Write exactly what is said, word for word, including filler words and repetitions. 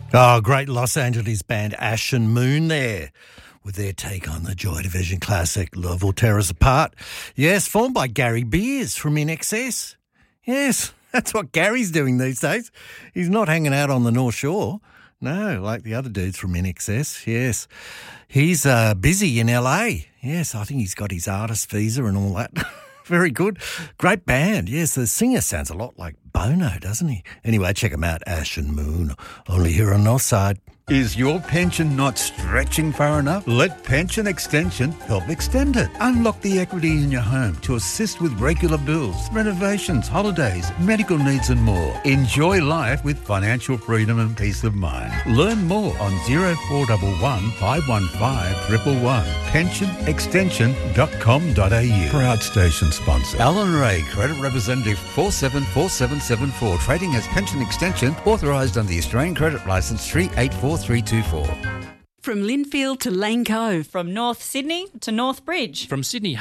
Oh, great Los Angeles band Ashen Moon there with their take on the Joy Division classic Love Will Tear Us Apart. Yes, formed by Gary Beers from In Excess. Yes, that's what Gary's doing these days. He's not hanging out on the North Shore. No, like the other dudes from In Excess. Yes, he's uh, busy in L A. Yes, I think he's got his artist visa and all that. Very good. Great band. Yes, the singer sounds a lot like Bono, doesn't he? Anyway, check him out, Ashen Moon, only here on Northside. Is your pension not stretching far enough? Let Pension Extension help extend it. Unlock the equity in your home to assist with regular bills, renovations, holidays, medical needs and more. Enjoy life with financial freedom and peace of mind. Learn more on zero four one one, five one five, one one one. pension extension dot com dot a u. Proud station sponsor. Alan Ray, Credit Representative four seven four seven seven four. Trading as Pension Extension, authorised under the Australian Credit Licence three eight four three two four. From Linfield to Lane Cove. From North Sydney to North Bridge. From Sydney